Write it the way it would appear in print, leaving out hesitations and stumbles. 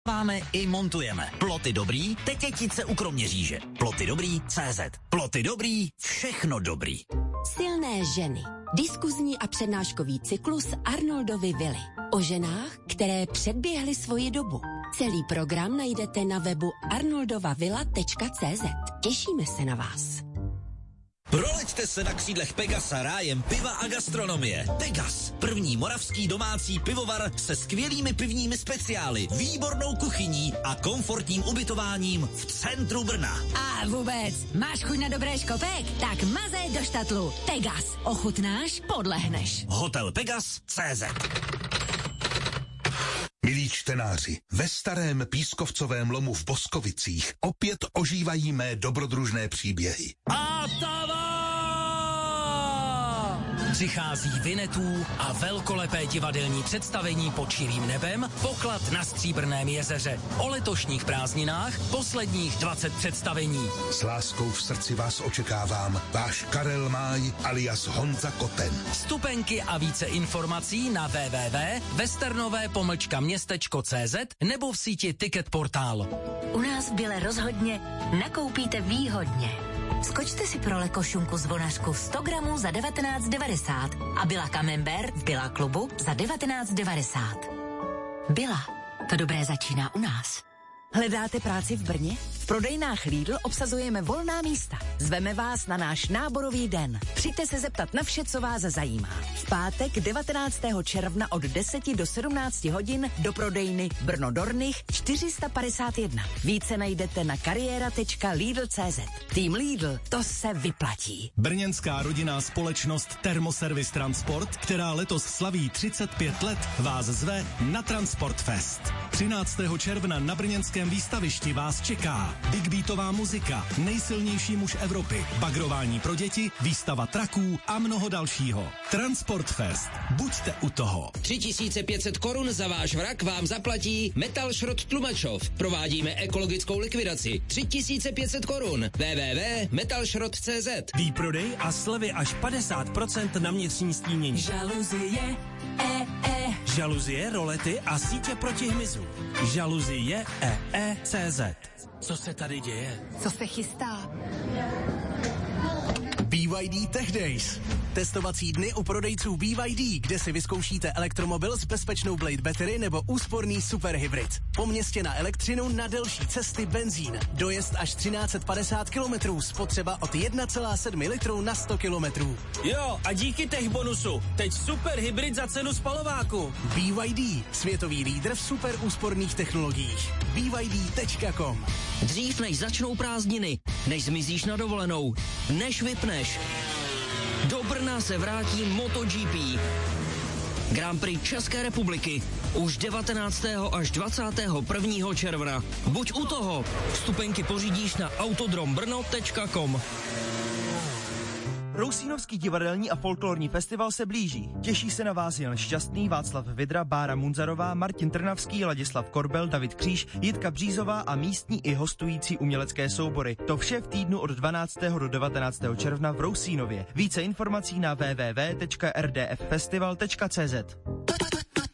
Máme i montujeme. Ploty dobrý, Tetětice u Kroměříže. Ploty dobrý, CZ. Ploty dobrý, všechno dobrý. Silné ženy. Diskuzní a přednáškový cyklus Arnoldovy vily. O ženách, které předběhly svoji dobu. Celý program najdete na webu arnoldovavilla.cz. Těšíme se na vás. Proleďte se na křídlech Pegasa rájem piva a gastronomie. Pegas, první moravský domácí pivovar se skvělými pivními speciály, výbornou kuchyní a komfortním ubytováním v centru Brna. A vůbec, máš chuť na dobré škopek? Tak mazej do štatlu. Pegas, ochutnáš, podlehneš. Hotel Pegas CZ. Milí čtenáři, ve starém pískovcovém lomu v Boskovicích opět ožívají mé dobrodružné příběhy. A přichází Vinetů a velkolepé divadelní představení pod širým nebem, poklad na Stříbrném jezeře. O letošních prázdninách posledních 20 představení. S láskou v srdci vás očekávám, váš Karel Máj alias Honza Koten. Vstupenky a více informací na www.westernové-městečko.cz nebo v síti Ticket Portál. U nás v Bile rozhodně nakoupíte výhodně. Skočte si pro lekošunku zvonařku 100 gramů za 19,90 a Billa Camembert v Billa klubu za 19,90. Billa, to dobré začíná u nás. Hledáte práci v Brně? V prodejnách Lidl obsazujeme volná místa. Zveme vás na náš náborový den. Přijďte se zeptat na vše, co vás zajímá. V pátek 19. června od 10 do 17 hodin do prodejny Brno Dornych 451. Více najdete na kariéra.lidl.cz. Tým Lidl, to se vyplatí. Brněnská rodinná společnost Thermoservice Transport, která letos slaví 35 let, vás zve na Transport Fest. 13. června na brněnském výstavišti vás čeká big beatová muzika, nejsilnější muž Evropy, bagrování pro děti, výstava traků a mnoho dalšího. Transport Fest. Buďte u toho. 3500 korun za váš vrak vám zaplatí Metal Šrot Tlumačov. Provádíme ekologickou likvidaci. 3500 korun. www.metalšrot.cz. Výprodej a slevy až 50% na vnitřní stínění. Žaluzie, Žaluzie, rolety a sítě proti hmyzu. Žaluzie CZ. Co se tady děje? Co se chystá? BYD Tech Days. Testovací dny u prodejců BYD, kde si vyzkoušíte elektromobil s bezpečnou Blade Battery nebo úsporný superhybrid. Po městě na elektřinu, na delší cesty benzín. Dojezd až 1350 km, spotřeba od 1,7 litru na 100 km. Jo, a díky tech bonusu. Teď superhybrid za cenu spalováku. BYD, světový lídr v super úsporných technologiích. BYD.com. Dřív než začnou prázdniny, než zmizíš na dovolenou, než vypneš. Do Brna se vrátí MotoGP. Grand Prix České republiky už 19. až 21. června. Buď u toho. Vstupenky pořídíš na autodrombrno.com. Rousínovský divadelní a folklorní festival se blíží. Těší se na vás Jan Šťastný, Václav Vidra, Bára Munzarová, Martin Trnavský, Ladislav Korbel, David Kříž, Jitka Břízová a místní i hostující umělecké soubory. To vše v týdnu od 12. do 19. června v Rousínově. Více informací na www.rdffestival.cz.